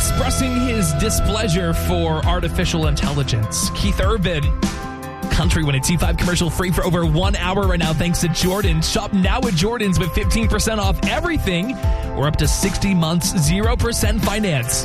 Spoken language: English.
expressing his displeasure for artificial intelligence. Keith Urban. Country when a T5 commercial free for over 1 hour right now thanks to Jordan. Shop now at Jordan's with 15% off everything or up to 60 months, 0% finance.